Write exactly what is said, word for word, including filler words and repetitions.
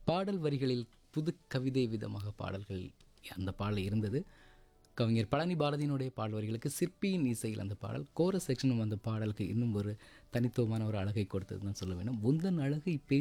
பாடல் வரிகளில் புது கவிதை விதமாக பாடல்கள் அந்த பாடல் இருந்தது. கவிஞர் பழனி பாரதியினுடைய பாடல் வரிகளுக்கு சிற்பியின் இசையில் அந்த பாடல், கோரஸ் செக்ஷனும் அந்த பாடலுக்கு இன்னும் ஒரு தனித்துவமான ஒரு அழகை கொடுத்ததுன்னு தான் சொல்ல வேண்டும். "உந்தன் அழகை பே